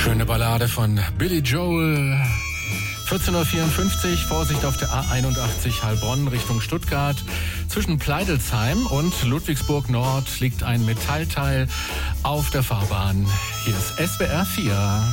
Schöne Ballade von Billy Joel. 14.54 Uhr, Vorsicht auf der A81 Heilbronn Richtung Stuttgart. Zwischen Pleidelsheim und Ludwigsburg Nord liegt ein Metallteil auf der Fahrbahn. Hier ist SWR 4.